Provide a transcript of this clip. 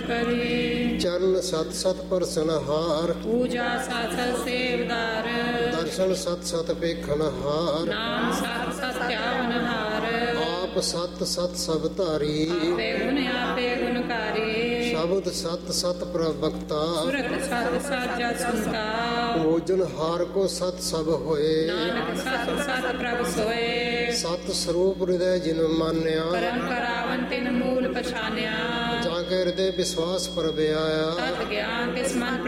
ਕਰੀ। ਚਰਨ ਸਤ ਸਤ ਪਰਸਨਹਾਰ, ਪੂਜਾ ਸਤ ਸਤ ਸੇਵਦਾਰ। ਦਰਸ਼ਨ ਸਤ ਸਤ ਵੇਖਣ ਹਾਰ, ਨਾਮ ਸਤ ਸਤ ਧਿਆਵਨਹਾਰ। ਆਪ ਸਤ ਸਤ ਸਭ ਧਾਰੀ, ਆਪੇ ਗੁਣਕਾਰੀ। ਸ਼ਬਦ ਸਤ ਸਤ ਪ੍ਰਵਕਤਾ, ਸੁਰਤ ਸਤ ਸਤ ਜਸ ਸੁਨਤਾ। ਭੋਜਨ ਹਾਰ ਕੋ ਸਤ ਸਭ ਹੋਏ, ਨਾਨਕ ਸਤ ਸਤ ਪ੍ਰਭ ਸੋਏ। ਸਤ ਸਰੂਪ ਹਿਰਦੈ ਜਿਨ ਮਾਨਿਆ, ਕਰਮ ਕਰਾਵਨ ਤਿਨ ਮੂਲ ਪਛਾਨਿਆ। ਜਾ ਕੇ ਹਿਰਦੇ ਵਿਸ਼ਵਾਸ ਪਰਵਿਆਇਆ, ਤਤ ਗਿਆਨ ਤਿਸ ਮਨ